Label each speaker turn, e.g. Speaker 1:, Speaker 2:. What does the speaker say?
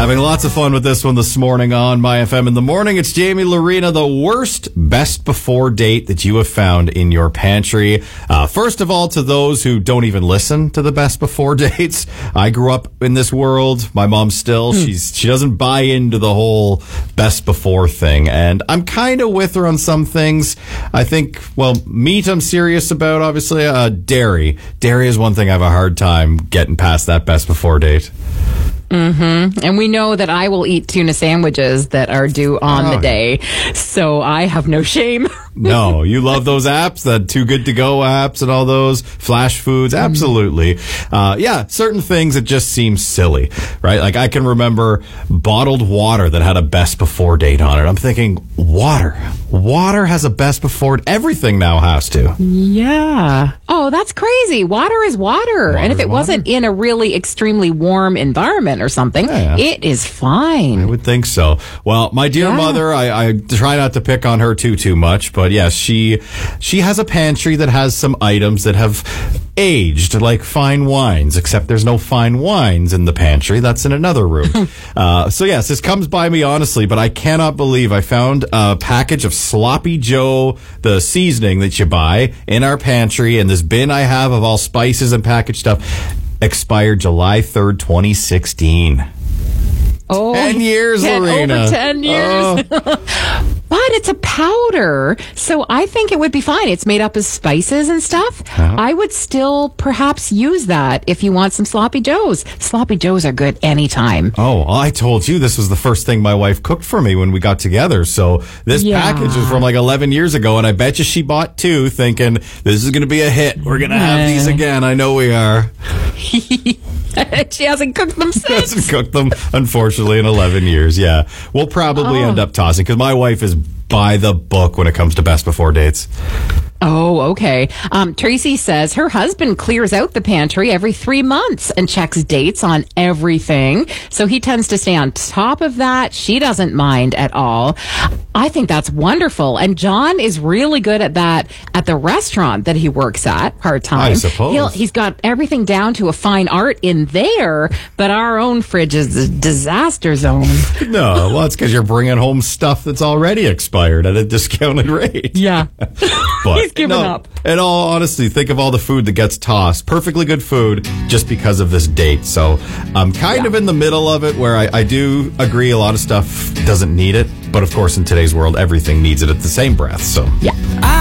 Speaker 1: Having lots of fun with this one this morning on My FM in the Morning. It's Jamie Lorena, the worst best before date that you have found in your pantry. First of all, to those who don't even listen to the best before dates, I grew up in this world. My mom still, she doesn't buy into the whole best before thing. And I'm kind of with her on some things. I think, well, meat I'm serious about, obviously. Dairy. Dairy is one thing I have a hard time getting past that best before date.
Speaker 2: Mm-hmm. And we know that I will eat tuna sandwiches that are due on the day. So I have no shame.
Speaker 1: No, you love those apps, that Too Good To Go apps and all those flash foods. Absolutely. Yeah, certain things that just seem silly, right? Like I can remember bottled water that had a best before date on it. I'm thinking, water has a best before. Everything now has to.
Speaker 2: Yeah. Oh, that's crazy. Water is water. And if it wasn't in a really extremely warm environment or something, it is fine.
Speaker 1: I would think so. Well, my dear mother, I try not to pick on her too much, but yes, she has a pantry that has some items that have aged, like fine wines, except there's no fine wines in the pantry. That's in another room. So yes, this comes by me honestly, but I cannot believe I found a package of Sloppy Joe, the seasoning that you buy, in our pantry, and this bin I have of all spices and packaged stuff expired July 3rd, 2016.
Speaker 2: Oh,
Speaker 1: 10 years, Lorena.
Speaker 2: Over 10 years. But it's a powder, so I think it would be fine. It's made up of spices and stuff. I would still perhaps use that if you want some Sloppy Joes. Sloppy Joes are good anytime.
Speaker 1: Oh, well, I told you this was the first thing my wife cooked for me when we got together. So this package is from like 11 years ago, and I bet you she bought two thinking, this is going to be a hit. We're going to have these again. I know we are.
Speaker 2: She hasn't cooked them since.
Speaker 1: She hasn't cooked them, unfortunately, in 11 years. Yeah. We'll probably end up tossing, because my wife is by the book when it comes to best before dates.
Speaker 2: Oh, okay. Tracy says her husband clears out the pantry every 3 months and checks dates on everything. So he tends to stay on top of that. She doesn't mind at all. I think that's wonderful. And John is really good at that at the restaurant that he works at part-time.
Speaker 1: I suppose.
Speaker 2: He's got everything down to a fine art in there, but our own fridge is a disaster zone.
Speaker 1: No, well, it's because you're bringing home stuff that's already expired at a discounted rate.
Speaker 2: Yeah.
Speaker 1: But
Speaker 2: he's given up.
Speaker 1: In all honesty, think of all the food that gets tossed. Perfectly good food just because of this date. So I'm kind of in the middle of it, where I do agree a lot of stuff doesn't need it. But of course, in today's world, everything needs it at the same breath. So
Speaker 2: yeah.